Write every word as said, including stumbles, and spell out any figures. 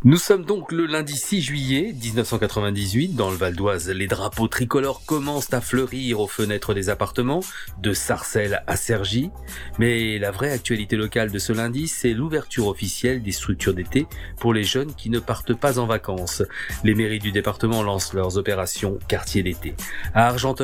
Nous sommes donc le lundi six juillet dix-neuf cent quatre-vingt-dix-huit, dans le Val d'Oise. Les drapeaux tricolores commencent à fleurir aux fenêtres des appartements, de Sarcelles à Cergy. Mais la vraie actualité locale de ce lundi, c'est l'ouverture officielle des structures d'été pour les jeunes qui ne partent pas en vacances. Les mairies du département lancent leurs opérations quartier d'été. À Argenteuil,